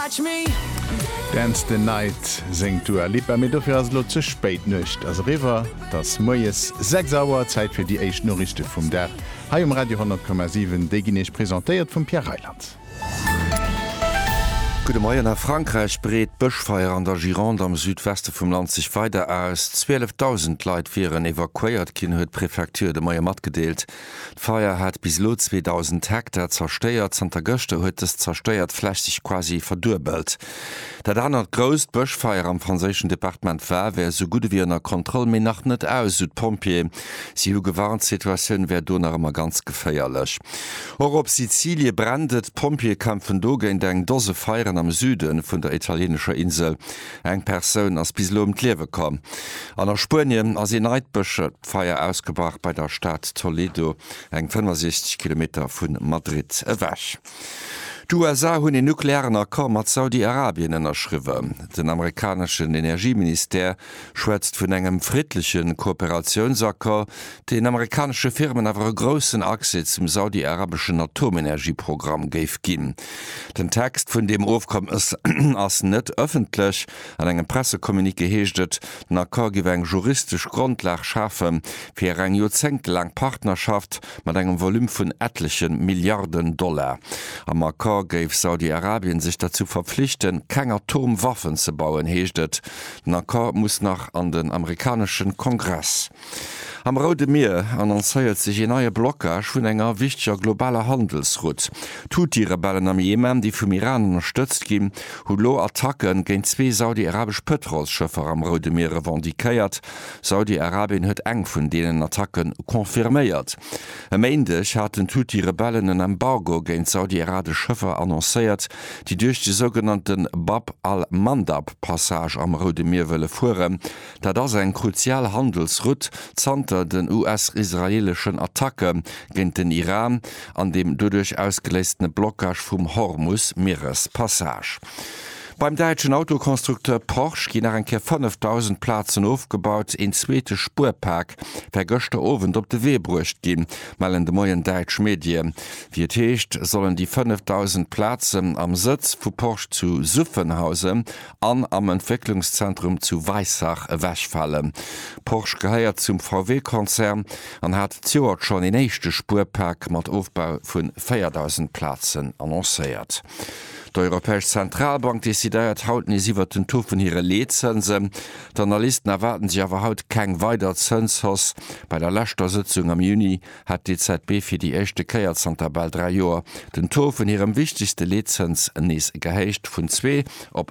Dance the Night singt du Lipa mit dofir as lo ze spéit nëcht. As River das Moies 6 Auer Zeit fir die eich Norrichte vum Der. Hai Radio 10,7 déginech präsentéiert vum Pierre Reiland. Gute Morgen nach Frankreich breet Bëchfeier an der Gironde am Südweste vum Land sich weiter aus. 12.000 Leiit wären evakuiert kin huet Präfektur de Maier mat gedeelt. D'Feier hat bis lo 2000 Hektar zersteiert, Santa Göchte huet es zersteiert flächtig quasi verdurbelt. Dat annner grost Bëchfeier am franzéschen Departement war, wär so gut wie der Kontrolle méi nach net aus Südpompier. Sie hu gewarnt Situationun wär do nach immer ganz geféierlech. Or op Sizilie brandet Pompierkämpfen doge in deng dose Feieren am Süden vun der italienischer Insel. Eng Persoun ass bis lo Klewe kom. An der Spurien as en Neidbësche Feier ausgebracht bei der Stadt Toledo, eng 65 km vun Madrid ewäch. USA hunn den nuklearen Akkor mat Saudi-Arabien ënnerschriwe. Den amerikanischen Energieminister schwätzt vun engem friedlichen Kooperationsakkor, den amerikanische Firmen awer e grossen Akse zum saudi-arabischen Atomenergieprogramm géif ginn. Den Text vun dem Ofkom is ass net öffentlich, an engem Pressekommunike heeschtet, den Akkor giwe eng juristisch Grundlag schaffen fir eng jozentlang Partnerschaft mat engem Volum vun etlichen Milliarden $. Am Akkor gave Saudi-Arabien sich dazu verpflichten, kein Atomwaffen zu bauen, heeschtet. Den Akkor muss nach an den amerikanischen Kongress. Am Rote Meer annoncéiert sich en neue Blockage vun enger wichtiger globaler Handelsroute. Die Rebellen am Jemen, die vum Iran unterstützt gin, hu lo Attacken géint 2 saudi-arabisch Petrolschëffer am Rote Meer revendikéiert. Saudi-Arabien huet eng vun denen Attacken konfirméiert. Am Endech hatten die Rebellen ein Embargo géint saudi-arabisch Schëffer annoncéiert, die durch die sogenannten Bab al-Mandab-Passage am Rote Meer wëlle fuhren, da das ein kruzial Handelsroute zanter den US-israelischen Attacke gegen den Iran an dem dadurch ausgelesene Blockage vom Hormuz-Meerespassage. Beim deutschen Autokonstrukteur Porsche gin nach enke 5.000 Plazen aufgebaut in zweete Spurpark, wer gochte Owen op de Weebrucht gin, mellen de moien Deitsch Medien. Wie techt sollen die 5.000 Plazen am Sitz vu Porsche zu Suffenhausen an am Entwicklungszentrum zu Weissach wächfallen. Porsche geheiert zum VW-Konzern an hat Zioert schon den echte Spurpark mat Aufbau vun 4.000 Plazen annoncéiert. Die Europäische Zentralbank desideiert haut nie iwwer den To vun ihre Leetzense. Die Analysten erwarten sich awer haut keng weiter Zinshauss. Bei der letzter Sitzung am Juni hat die EZB fir die erste Keier bald 3 Joer den To vun ihrem wichtigste Leetzins nies gehéicht vun 2 op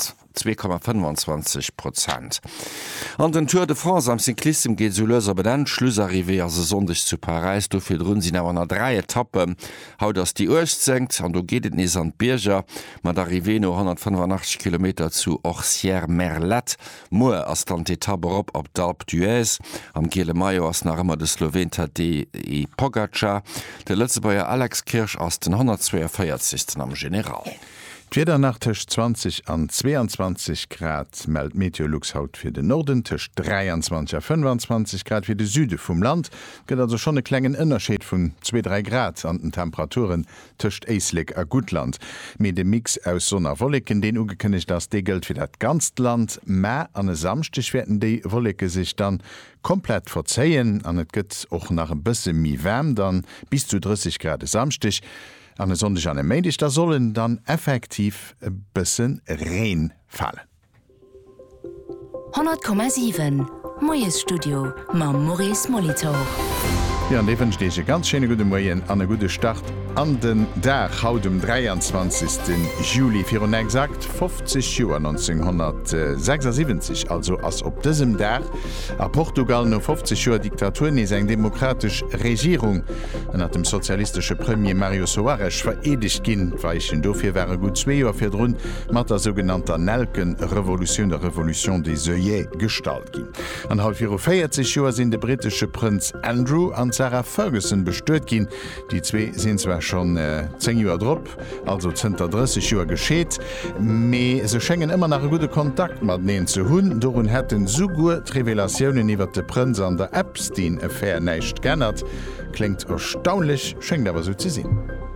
2,25%. An den Tour de France am Cyclisme geht so löser bedennt Schlussarrivé se sondig zu Paris, dofir run sinn awer 3 Etappen. Haut ass die Ost senkt, an du gehtet nies an Berger, mat d'Arrivé no 185 km zu Orsières-Merlet, Moer ass dann d'Etappe op d'Alpe d'Huez, am Gele Mayo ass nach ëmmer de Slowen Tadej Pogačar, de Lëtzebauier Alex Kirsch ass den 142. am General. D'Weder nach Tisch 20 an 22 Grad meldt Meteorlux haut fir den Norden, Tisch 23 a 25 Grad fir de Süde vum Land, gëtt also schon e klengen Innerscheet vun 2-3 Grad an den Temperaturen tischcht Eislik a Gutland. Me de Mix aus Sonner Wolliken, den ugekënnigt ass de gelt fir dat ganz Land, Mä an e samstech werden déi Wollike sich dann komplett verzeien, an et gëtt och nach e bësse mi wärm dann bis zu 30 Grad samstich. An sonndech an Mädich, da sollen dann effektiv e bëssen Reen fallen. 100,7 Moies Studio ma Maurice Molitor. Ja, an steche ganz schöne gute Moien an e gute Start an den Dach haut dem 23. Juli fir exakt 50 Joer 1976, also ass op diesem Dach a Portugal no 50 Joer Diktatur is eng demokratisch Regierung an hat dem sozialistische Premier Mario Soares veredigt ginn, weichen dofir wäre gut 2 Joer fir run mat der sogenannter Nelkenrevolution der Revolution des Œillets gestalt ginn. An halb 40 Joer sinn de britische Prinz Andrew an Sarah Ferguson bestört ginn. Die zwei sind zwar schon 10 Joer drop, also 30 Joer geschéet, me se schengen immer nach gute Kontakt mat neen ze hunn, dorun hätten so gut Revelationen iwwer de Prinz an der Epstein-Affaire näicht gennert. Klingt erstaunlich, schenkt aber so zu sinn.